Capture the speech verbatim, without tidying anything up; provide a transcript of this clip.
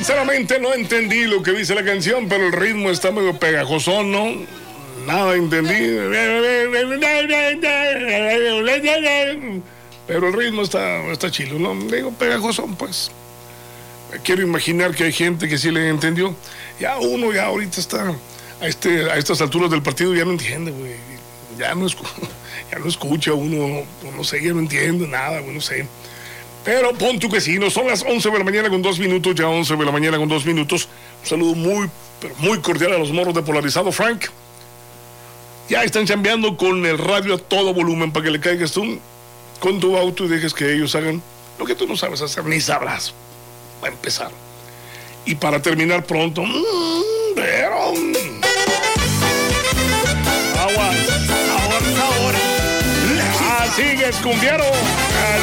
Sinceramente no entendí lo que dice la canción, pero el ritmo está medio pegajosón, ¿no? Nada entendí. Pero el ritmo está, está chilo, ¿no? Digo, pegajosón, pues. Quiero imaginar que hay gente que sí le entendió. Ya uno ya ahorita está a, este, a estas alturas del partido ya no entiende, güey. Ya no, escu- ya no escucha uno, no, no sé, ya no entiende nada, güey, no sé. Pero pon tú que sí, no son las once de la mañana con dos minutos, ya once de la mañana con dos minutos. Un saludo muy, pero muy cordial a los morros de Polarizado, Frank. Ya están chambeando con el radio a todo volumen para que le caigas tú con tu auto y dejes que ellos hagan lo que tú no sabes hacer, ni sabrás. Va a empezar. Y para terminar pronto, mmm, pero... Aguas, ahora, ahora. Ah, sigues, cumbiero.